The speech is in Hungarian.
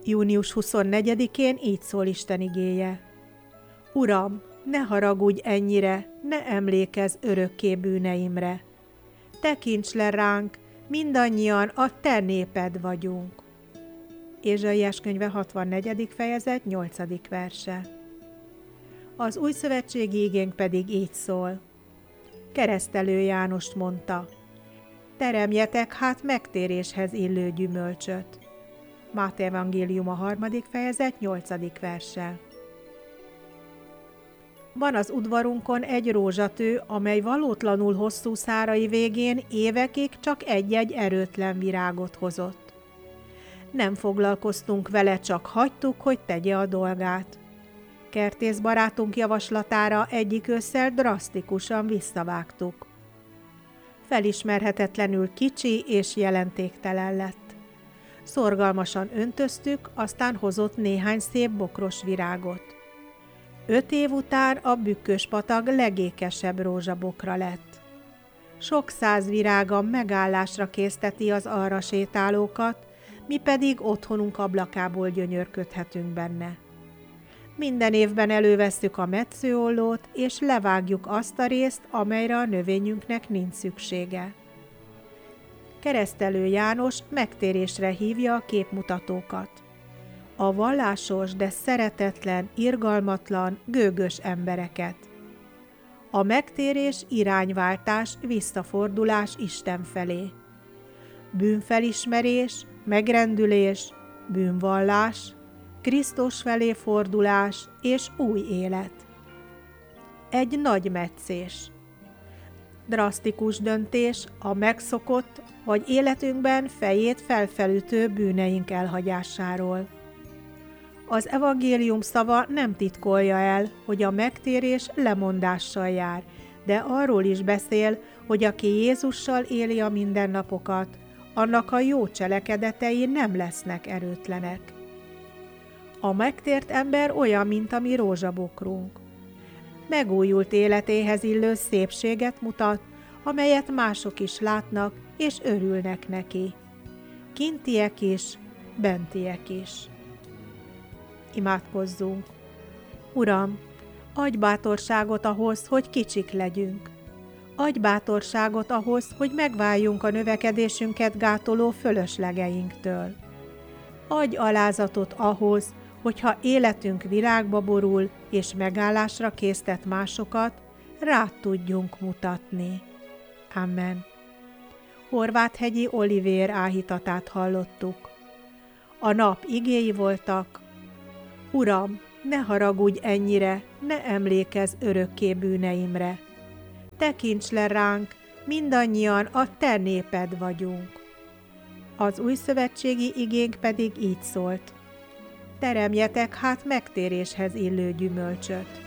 Június 24-én így szól Isten igéje. Uram, ne haragudj ennyire, ne emlékezz örökké bűneimre. Tekints le ránk, mindannyian a te néped vagyunk. Ézsaiás könyve 64. fejezet 8. verse. Az újszövetségi igénk pedig így szól. Keresztelő Jánost mondta, teremjetek hát megtéréshez illő gyümölcsöt. Máté evangélium a 3. fejezet 8. verse. Van az udvarunkon egy rózsatő, amely valótlanul hosszú szárai végén évekig csak egy-egy erőtlen virágot hozott. Nem foglalkoztunk vele, csak hagytuk, hogy tegye a dolgát. Kertész barátunk javaslatára egyik ősszel drasztikusan visszavágtuk. Felismerhetetlenül kicsi és jelentéktelen lett. Szorgalmasan öntöztük, aztán hozott néhány szép bokros virágot. 5 év után a bükkös patag legékesebb rózsabokra lett. Sok száz virága megállásra készteti az arra sétálókat, mi pedig otthonunk ablakából gyönyörködhetünk benne. Minden évben elővesszük a metszőollót, és levágjuk azt a részt, amelyre a növényünknek nincs szüksége. Keresztelő János megtérésre hívja a képmutatókat. A vallásos, de szeretetlen, irgalmatlan, gőgös embereket. A megtérés irányváltás, visszafordulás Isten felé. Bűnfelismerés, megrendülés, bűnvallás, Krisztus felé fordulás és új élet. Egy nagy metszés. Drasztikus döntés a megszokott vagy életünkben fejét felfelütő bűneink elhagyásáról. Az evangélium szava nem titkolja el, hogy a megtérés lemondással jár, de arról is beszél, hogy aki Jézussal éli a mindennapokat, annak a jó cselekedetei nem lesznek erőtlenek. A megtért ember olyan, mint a mi rózsabokrunk. Megújult életéhez illő szépséget mutat, amelyet mások is látnak és örülnek neki. Kintiek is, bentiek is. Imádkozzunk! Uram, adj bátorságot ahhoz, hogy kicsik legyünk. Adj bátorságot ahhoz, hogy megváljunk a növekedésünket gátoló fölöslegeinktől. Adj alázatot ahhoz, hogyha életünk virágba borul és megállásra késztet másokat, rád tudjunk mutatni. Amen. Horváthegyi Olivér áhítatát hallottuk. A nap igéi voltak. Uram, ne haragudj ennyire, ne emlékezz örökké bűneimre. Tekints le ránk, mindannyian a te néped vagyunk. Az újszövetségi igénk pedig így szólt. Teremjetek hát megtéréshez illő gyümölcsöt.